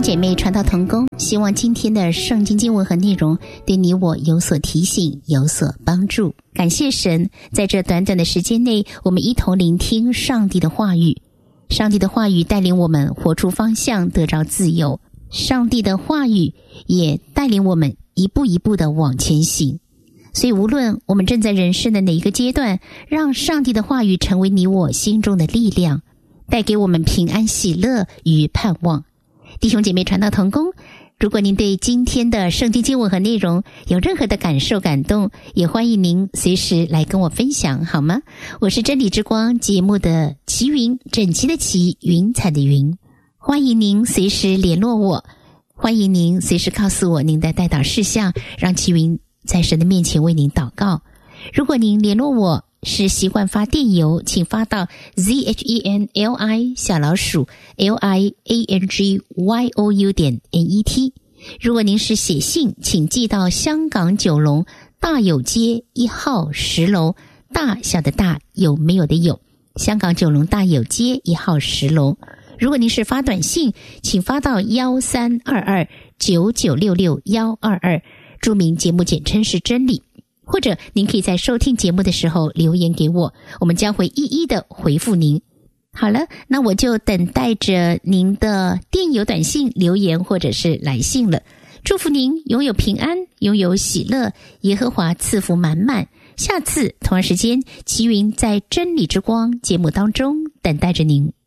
姐妹传道同工，希望今天的圣经经文和内容对你我有所提醒，有所帮助。感谢神，在这短短的时间内，我们一同聆听上帝的话语。上帝的话语带领我们活出方向，得着自由。上帝的话语也带领我们一步一步的往前行。所以无论我们正在人生的哪一个阶段，让上帝的话语成为你我心中的力量，带给我们平安喜乐与盼望。弟兄姐妹传道同工，如果您对今天的圣经经文和内容有任何的感受感动，也欢迎您随时来跟我分享，好吗？我是真理之光节目的齐云，整齐的齐，云彩的云。欢迎您随时联络我，欢迎您随时告诉我您的代祷事项，让齐云在神的面前为您祷告。如果您联络我是习惯发电邮，请发到 zhenli_liangyou.net。 如果您是写信，请寄到香港九龙大有街1号10楼，大小的大，有没有的有，香港九龙大有街1号10楼。如果您是发短信，请发到132299662122，注明节目简称是真理，或者您可以在收听节目的时候留言给我，我们将会一一的回复您。好了，那我就等待着您的电邮、短信、留言或者是来信了。祝福您拥有平安，拥有喜乐，耶和华赐福满满。下次同样时间，齐云在真理之光节目当中等待着您。